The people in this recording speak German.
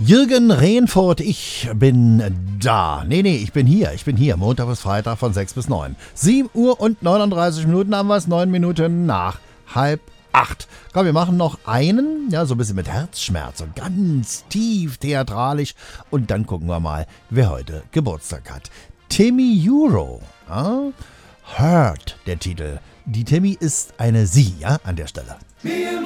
Jürgen Rehnfurt, ich bin da. Nee, ich bin hier. Montag bis Freitag von 6 bis 9. 7 Uhr und 39 Minuten haben wir es, 9 Minuten nach 7:30. Komm, wir machen noch einen, ja, so ein bisschen mit Herzschmerz und ganz tief theatralisch. Und dann gucken wir mal, wer heute Geburtstag hat. Timmy Euro. Ja? Hurt, der Titel. Die Timmy ist eine Sie, ja, an der Stelle.